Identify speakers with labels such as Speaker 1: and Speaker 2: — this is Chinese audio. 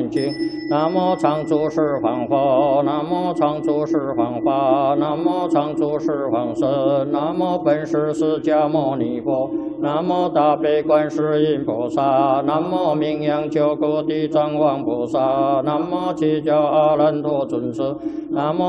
Speaker 1: 念经。南无常住十方佛，南无常住十方法，南无常住十方僧，南无本师释迦牟尼佛，南无大悲观世音菩萨，南无名扬九国地藏王菩萨，南无七教阿难陀尊者，南无